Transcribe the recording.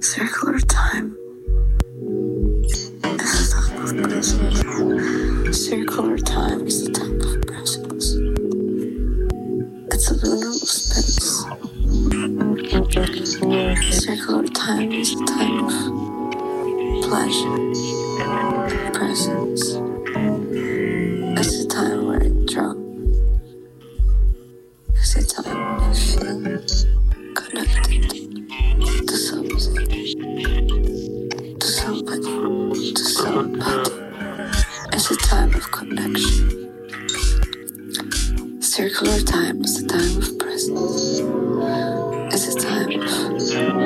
Circular time is the time of presence. Circular time is the time of presence. It's a lunar spins. Circular time is the time of pleasure, presence. It's the time where you're drunk. It's the time you feel connected to something, to somebody, to somebody. It's a time of connection. Circular time is the time of presence. It's a time of